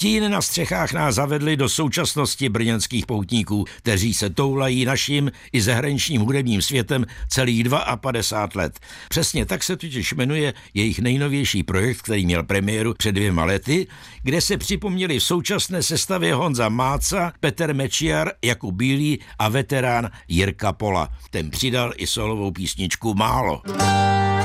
Stín na střechách nás zavedli do současnosti brněnských poutníků, kteří se toulají naším i zahraničním hudebním světem celých 52 let. Přesně tak se totiž jmenuje jejich nejnovější projekt, který měl premiéru před 2 lety, kde se připomněli v současné sestavě Honza Máca, Petr Mečiar, Jakub Bílý a veterán Jirka Pola. Ten přidal i solovou písničku Málo.